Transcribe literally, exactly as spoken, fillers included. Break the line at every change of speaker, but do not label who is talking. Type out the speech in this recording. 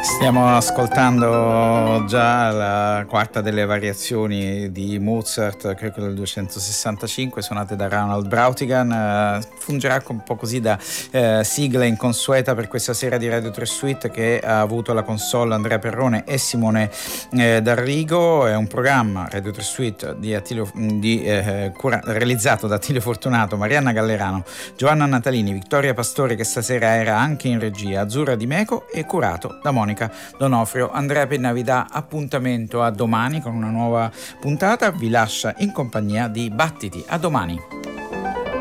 Stiamo ascoltando già la quarta delle variazioni di Mozart, credo del duecentosessantacinque, suonate da Ronald Brautigan. Eh, fungerà un po' così da eh, sigla inconsueta per questa sera di Radio tre Suite, che ha avuto la console Andrea Perrone e Simone eh, D'Arrigo. È un programma, Radio tre Suite, di Attilio, di, eh, cura, realizzato da Attilio Fortunato, Marianna Gallerano, Giovanna Natalini, Vittoria Pastori, che stasera era anche in regia, Azzurra Di Meco, e curato da Monica Donofrio. Andrea Penna vi dà appuntamento a domani con una nuova puntata, vi lascia in compagnia di Battiti. A domani.